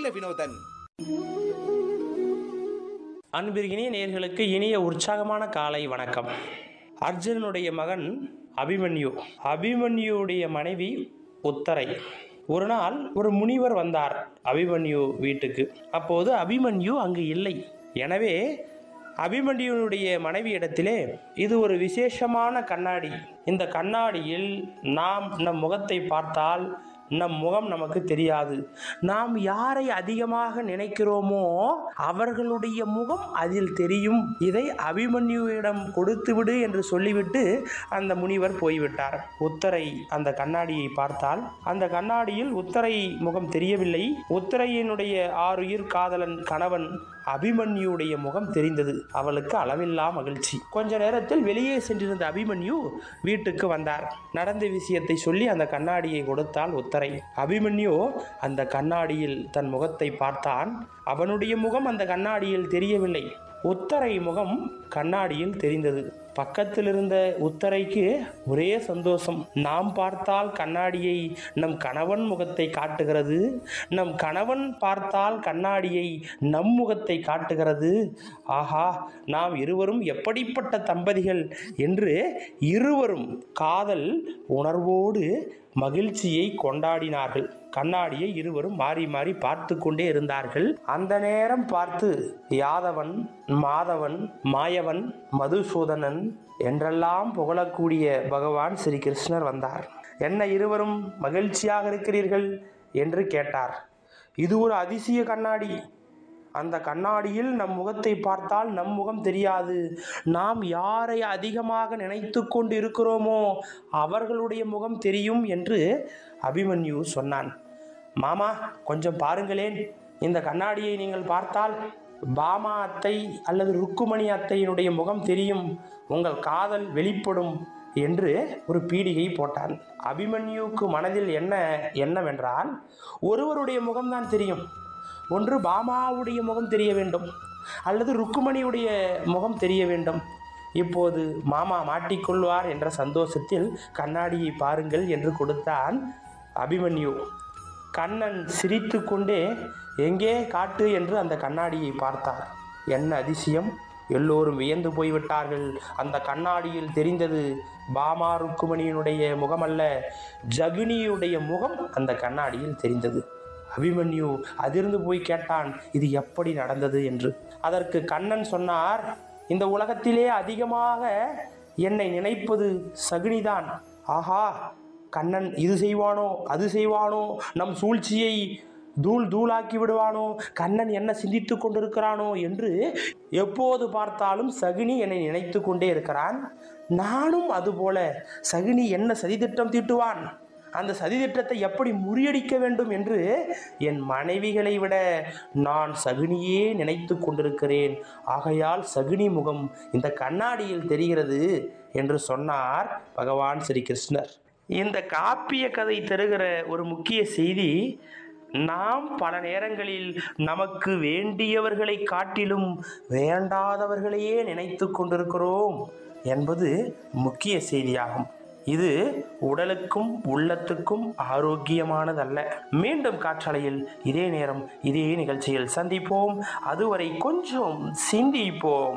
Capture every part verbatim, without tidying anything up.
லீல வினோதன். அன்பிற்கினிய நேயர்களுக்கு இனிய உற்சாகமான காலை வணக்கம். அர்ஜுனனுடைய மகன் அபிமன்யு, அபிமன்யுடைய மனைவி உத்தரை. ஒரு நாள் ஒரு முனிவர் வந்தார் அபிமன்யு வீட்டுக்கு. அப்போது அபிமன்யு அங்கு இல்லை. எனவே அபிமன்யுனுடைய மனைவியிடத்திலே, இது ஒரு விசேஷமான கண்ணாடி, இந்த கண்ணாடியில் நாம் நம் முகத்தை பார்த்தால் நம் முகம் நமக்கு தெரியாது. நாம் யாரை அதிகமாக நினைக்கிறோமோ அவர்களுடைய முகம் அதில் தெரியும். இதை அபிமன்யுவிடம் கொடுத்து விடு என்று சொல்லிவிட்டு அந்த முனிவர் போய்விட்டார். உத்தரை அந்த கண்ணாடியை பார்த்தால் அந்த கண்ணாடியில் உத்தரை முகம் தெரியவில்லை. உத்தரையினுடைய ஆறுயிர் காதலன் கணவன் அபிமன்யுடைய முகம் தெரிந்தது. அவளுக்கு அளவில்லா மகிழ்ச்சி. கொஞ்ச நேரத்தில் வெளியே சென்றிருந்த அபிமன்யு வீட்டுக்கு வந்தார். நடந்த விஷயத்தை சொல்லி அந்த கண்ணாடியை கொடுத்தால் உத்தரை. அபிமன்யு அந்த கண்ணாடியில் தன் முகத்தை பார்த்தான். அவனுடைய முகம் அந்த கண்ணாடியில் தெரியவில்லை. உத்தரை முகம் கண்ணாடியில் தெரிந்தது. பக்கத்தில் இருந்த உத்தரைக்கு ஒரே சந்தோஷம். நாம் பார்த்தால் கண்ணாடியை நம் கணவன் முகத்தை காட்டுகிறது, நம் கணவன் பார்த்தால் கண்ணாடியை நம் முகத்தை காட்டுகிறது. ஆஹா, நாம் இருவரும் எப்படிப்பட்ட தம்பதிகள் என்று இருவரும் காதல் உணர்வோடு மகிழ்ச்சியை கொண்டாடினார்கள். கண்ணாடியை இருவரும் மாறி மாறி பார்த்து கொண்டே இருந்தார்கள். அந்த நேரம் பார்த்து யாதவன், மாதவன், மாயவன், மதுசூதனன் என்றெல்லாம் புகழக்கூடிய பகவான் ஸ்ரீ கிருஷ்ணர் வந்தார். என்ன இருவரும் மகிழ்ச்சியாக இருக்கிறீர்கள் என்று கேட்டார். இது ஒரு அதிசய கண்ணாடி. அந்த கண்ணாடியில் நம் முகத்தை பார்த்தால் நம் முகம் தெரியாது. நாம் யாரை அதிகமாக நினைத்து கொண்டு இருக்கிறோமோ அவர்களுடைய முகம் தெரியும் என்று அபிமன்யு சொன்னான். மாமா, கொஞ்சம் பாருங்களேன், இந்த கண்ணாடியை நீங்கள் பார்த்தால் பாமா அத்தை அல்லது ருக்குமணி அத்தையினுடைய முகம் தெரியும், உங்கள் காதல் வெளிப்படும் என்று ஒரு பீடிகை போட்டான். அபிமன்யுக்கு மனதில் என்ன என்னவென்றால், ஒருவருடைய முகம்தான் தெரியும். ஒன்று பாமாவுடைய முகம் தெரிய வேண்டும், அல்லது ருக்குமணியுடைய முகம் தெரிய வேண்டும். இப்போது மாமா மாட்டிக்கொள்வார் என்ற சந்தோஷத்தில் கண்ணாடியை பாருங்கள் என்று கொடுத்தான் அபிமன்யு. கண்ணன் சிரித்து கொண்டே எங்கே காட்டு என்று அந்த கண்ணாடியை பார்த்தார். என்ன அதிசயம்! எல்லோரும் வியந்து போய்விட்டார்கள். அந்த கண்ணாடியில் தெரிந்தது பாமா ருக்குமணியினுடைய முகமல்ல, ஜகுனியுடைய முகம் அந்த கண்ணாடியில் தெரிந்தது. அபிமன்யு அதிர்ந்து போய் கேட்டான், இது எப்படி நடந்தது என்று. அதற்கு கண்ணன் சொன்னார், இந்த உலகத்திலே அதிகமாக என்னை நினைப்பது சகுனிதான். ஆஹா, கண்ணன் இது செய்வானோ அது செய்வானோ, நம் சூழ்ச்சியை தூள் தூளாக்கி விடுவானோ, கண்ணன் என்ன சிந்தித்து கொண்டிருக்கிறானோ என்று எப்போது பார்த்தாலும் சகுனி என்னை நினைத்து கொண்டே இருக்கிறான். நானும் அதுபோல சகுனி என்ன சதித்திட்டம் தீட்டுவான், அந்த சதித்திட்டத்தை எப்படி முறியடிக்க வேண்டும் என்று என் மனைவிகளை விட நான் சகுனியே நினைத்து கொண்டிருக்கிறேன். ஆகையால் சகுனி முகம் இந்த கண்ணாடியில் தெரிகிறது என்று சொன்னார் பகவான் ஸ்ரீ கிருஷ்ணர். இந்த காப்பிய கதை தருகிற ஒரு முக்கிய செய்தி, நாம் பல நேரங்களில் நமக்கு வேண்டியவர்களை காட்டிலும் வேண்டாதவர்களையே நினைத்து கொண்டிருக்கிறோம் என்பது முக்கிய செய்தியாகும். இது உடலுக்கும் உள்ளத்துக்கும் ஆரோக்கியமானதல்ல. மீண்டும் காற்றலையில் இதே நேரம் இதே நிகழ்ச்சியில் சந்திப்போம். அதுவரை கொஞ்சம் சிந்திப்போம்.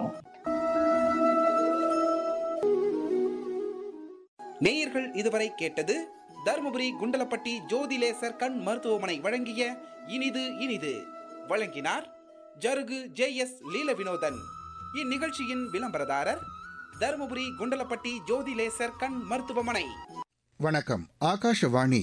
நேயர்கள் இதுவரை கேட்டது தருமபுரி குண்டலப்பட்டி ஜோதிலேசர் கண் மருத்துவமனை வழங்கிய இனிது இனிது. வழங்கினார் ஜருகு ஜே எஸ் லீல வினோதன். இந்நிகழ்ச்சியின் விளம்பரதாரர் தருமபுரி குண்டலப்பட்டி ஜோதிலேசர் கண் மருத்துவமனை. வணக்கம். ஆகாஷவாணி.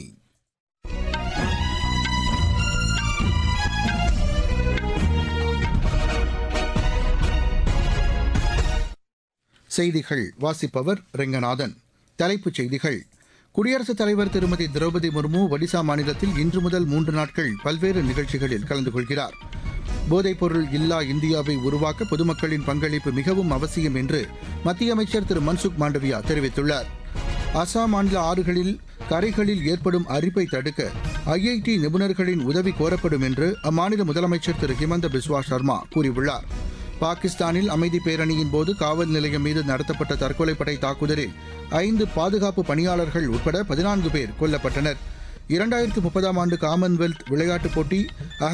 செய்திகள் வாசிப்பவர் ரெங்கநாதன். தலைப்புச் செய்திகள். குடியரசுத் தலைவர் திருமதி திரௌபதி முர்மு ஒடிசா மாநிலத்தில் இன்று முதல் மூன்று நாட்கள் பல்வேறு நிகழ்ச்சிகளில் கலந்து கொள்கிறார். போதைப்பொருள் இல்லா இந்தியாவை உருவாக்க பொதுமக்களின் பங்களிப்பு மிகவும் அவசியம் என்று மத்திய அமைச்சர் திரு மன்சுக் மாண்டவியா தெரிவித்துள்ளார். அசாம் மாநில ஆறுகளில் கரைகளில் ஏற்படும் அரிப்பை தடுக்க ஐஐடி நிபுணர்களின் உதவி கோரப்படும் என்று அம்மாநில முதலமைச்சர் திரு ஹிமந்த பிஸ்வா சர்மா கூறியுள்ளார். பாகிஸ்தானில் அமைதி பேரணியின் போது காவல் நிலையம் மீது நடத்தப்பட்ட தற்கொலைப்படை தாக்குதலில் ஐந்து பாதுகாப்பு பணியாளர்கள் உட்பட பதினான்கு பேர் கொல்லப்பட்டனர். இரண்டாயிரத்து முப்பதாம் ஆண்டு காமன்வெல்த் விளையாட்டுப் போட்டி